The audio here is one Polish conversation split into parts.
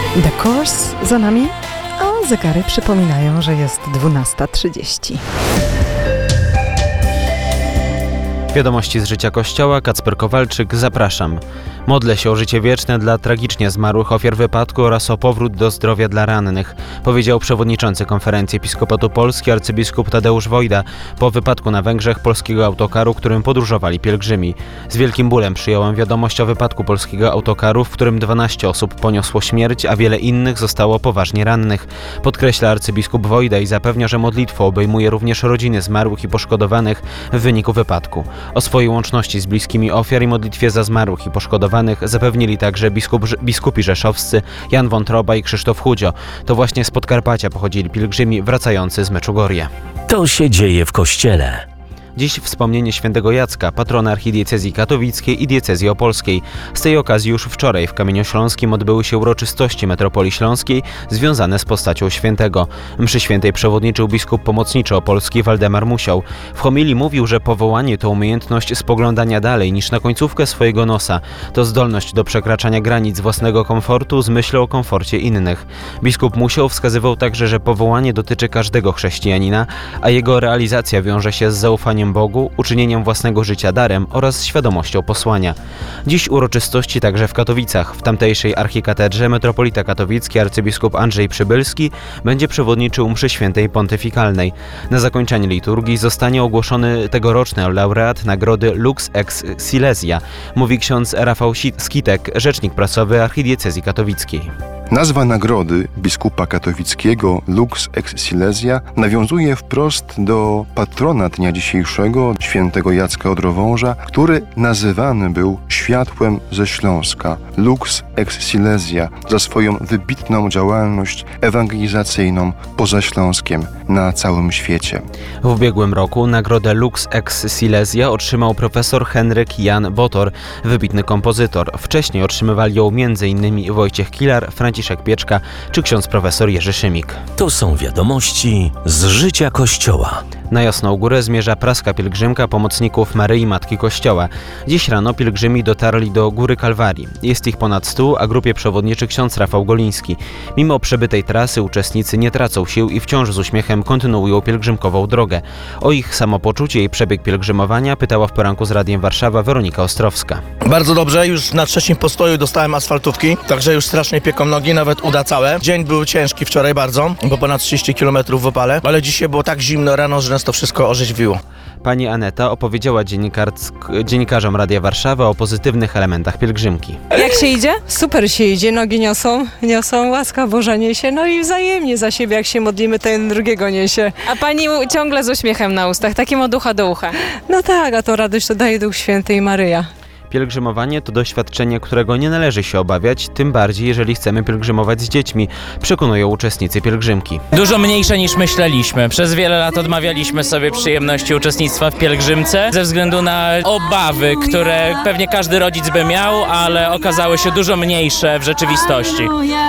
The Course za nami, a zegary przypominają, że jest 12:30. Wiadomości z życia Kościoła, Kacper Kowalczyk, zapraszam. Modlę się o życie wieczne dla tragicznie zmarłych ofiar wypadku oraz o powrót do zdrowia dla rannych, powiedział przewodniczący Konferencji Episkopatu Polski arcybiskup Tadeusz Wojda po wypadku na Węgrzech polskiego autokaru, którym podróżowali pielgrzymi. Z wielkim bólem przyjąłem wiadomość o wypadku polskiego autokaru, w którym 12 osób poniosło śmierć, a wiele innych zostało poważnie rannych. Podkreśla arcybiskup Wojda i zapewnia, że modlitwą obejmuje również rodziny zmarłych i poszkodowanych w wyniku wypadku. O swojej łączności z bliskimi ofiar i modlitwie za zmarłych i poszkodowanych zapewnili także biskupi rzeszowscy Jan Wątroba i Krzysztof Chudzio. To właśnie z Podkarpacia pochodzili pielgrzymi wracający z Meczugorje. To się dzieje w Kościele. Dziś wspomnienie świętego Jacka, patrona archidiecezji katowickiej i diecezji opolskiej. Z tej okazji już wczoraj w Kamieniośląskim odbyły się uroczystości metropolii śląskiej związane z postacią świętego. Mszy świętej przewodniczył biskup pomocniczy opolski Waldemar Musiał. W homilii mówił, że powołanie to umiejętność spoglądania dalej niż na końcówkę swojego nosa. To zdolność do przekraczania granic własnego komfortu z myślą o komforcie innych. Biskup Musiał wskazywał także, że powołanie dotyczy każdego chrześcijanina, a jego realizacja wiąże się z zaufaniem Bogu, uczynieniem własnego życia darem oraz świadomością posłania. Dziś uroczystości także w Katowicach. W tamtejszej archikatedrze metropolita katowicki arcybiskup Andrzej Przybylski będzie przewodniczył mszy świętej pontyfikalnej. Na zakończenie liturgii zostanie ogłoszony tegoroczny laureat nagrody Lux Ex Silesia, mówi ksiądz Rafał Skitek, rzecznik prasowy archidiecezji katowickiej. Nazwa nagrody biskupa katowickiego Lux Ex Silesia nawiązuje wprost do patrona dnia dzisiejszego, świętego Jacka Odrowąża, który nazywany był światłem ze Śląska, Lux Ex Silesia, za swoją wybitną działalność ewangelizacyjną poza Śląskiem, na całym świecie. W ubiegłym roku nagrodę Lux Ex Silesia otrzymał profesor Henryk Jan Botor, wybitny kompozytor. Wcześniej otrzymywali ją m.in. Wojciech Kilar, Franciszek Pieczka czy ksiądz profesor Jerzy Szymik. To są wiadomości z życia Kościoła. Na Jasną Górę zmierza praska pielgrzymka pomocników Maryi Matki Kościoła. Dziś rano pielgrzymi dotarli do Góry Kalwarii. Jest ich ponad 100, a grupie przewodniczy ksiądz Rafał Goliński. Mimo przebytej trasy uczestnicy nie tracą sił i wciąż z uśmiechem kontynuują pielgrzymkową drogę. O ich samopoczucie i przebieg pielgrzymowania pytała w poranku z Radiem Warszawa Weronika Ostrowska. Bardzo dobrze, już na 3. postoju dostałem asfaltówki, także już strasznie pieką nogi, nawet uda całe. Dzień był ciężki wczoraj bardzo, bo ponad 30 km w opale, ale dzisiaj było tak zimno rano, że nas to wszystko orzeźwiło. Pani Aneta opowiedziała dziennikarzom Radia Warszawa o pozytywnych elementach pielgrzymki. Jak się idzie? Super się idzie, nogi niosą, łaska Boża niesie, no i wzajemnie za siebie, jak się modlimy, to jeden drugiego niesie. A pani ciągle z uśmiechem na ustach, takim od ucha do ucha. No tak, a to radość to daje Duch Święty i Maryja. Pielgrzymowanie to doświadczenie, którego nie należy się obawiać, tym bardziej jeżeli chcemy pielgrzymować z dziećmi, przekonują uczestnicy pielgrzymki. Dużo mniejsze niż myśleliśmy. Przez wiele lat odmawialiśmy sobie przyjemności uczestnictwa w pielgrzymce ze względu na obawy, które pewnie każdy rodzic by miał, ale okazały się dużo mniejsze w rzeczywistości.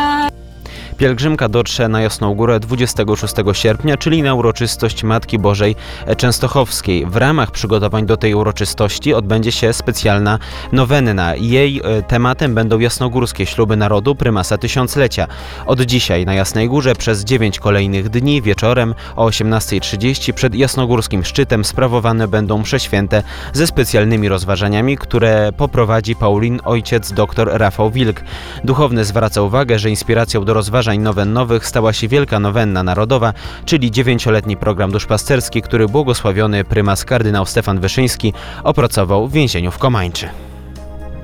Pielgrzymka dotrze na Jasną Górę 26 sierpnia, czyli na uroczystość Matki Bożej Częstochowskiej. W ramach przygotowań do tej uroczystości odbędzie się specjalna nowenna. Jej tematem będą jasnogórskie śluby narodu prymasa tysiąclecia. Od dzisiaj na Jasnej Górze przez 9 kolejnych dni wieczorem o 18:30 przed jasnogórskim szczytem sprawowane będą msze święte ze specjalnymi rozważaniami, które poprowadzi Paulin ojciec dr Rafał Wilk. Duchowny zwraca uwagę, że inspiracją do rozważań nowennowych stała się Wielka Nowenna Narodowa, czyli 9-letni program duszpasterski, który błogosławiony prymas kardynał Stefan Wyszyński opracował w więzieniu w Komańczy.